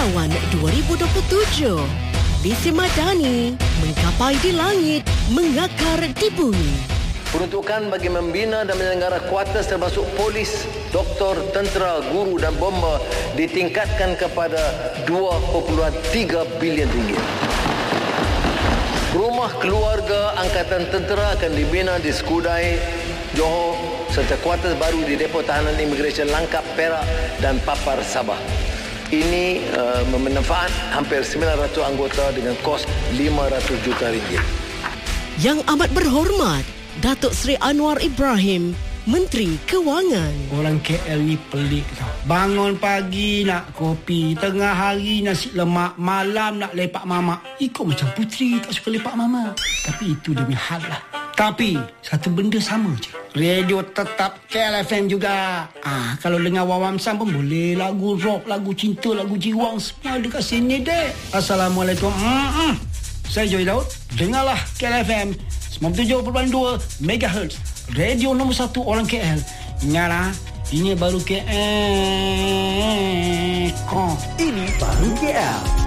Cendekiawan 2027. Visi Madani, menggapai di langit, mengakar di bumi. Peruntukan bagi membina dan menyelenggara kuartus termasuk polis, doktor, tentera, guru dan bomba ditingkatkan kepada 2.3 bilion ringgit. Rumah keluarga Angkatan Tentera akan dibina di Skudai, Johor serta kuartus baru di Depo Tahanan Imigresen Langkap, Perak dan Papar, Sabah. Ini memanfaat hampir 900 anggota dengan kos 500 juta ringgit. Yang amat berhormat, Datuk Seri Anwar Ibrahim, Menteri Kewangan. Orang KL ni pelik tau. Bangun pagi nak kopi, tengah hari nasi lemak, malam nak lepak mamak. Ikut macam puteri tak suka lepak mama. Tapi itu dia punya hal lah. Tapi satu benda sama je. Radio tetap KLFM juga. Kalau dengar Wawam Sam pun boleh. Lagu rock, lagu cinta, lagu jiwang, semua dekat sini dek. Assalamualaikum. Saya Joy Daud. Dengarlah KLFM 97.2 MHz. Radio nombor 1 orang KL. Ingatlah, ini baru KL. Ini baru KL.